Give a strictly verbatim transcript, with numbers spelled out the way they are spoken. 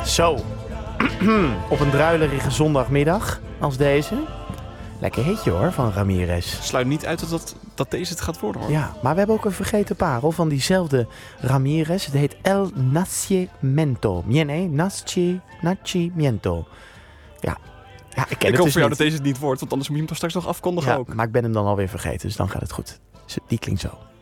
Zo, op een druilerige zondagmiddag als deze. Lekker hitje hoor, van Ramirez. Sluit niet uit dat, dat, dat deze het gaat worden hoor. Ja, maar we hebben ook een vergeten parel van diezelfde Ramirez. Het heet El Nacimiento. Miene, Nasci, Nacimiento. Ja, ja ik ken ik het hoop dus voor jou niet. dat deze het niet wordt, want anders moet je hem toch straks nog afkondigen Ja, ook. maar ik ben hem dan alweer vergeten, dus dan gaat het goed. Dus die klinkt zo.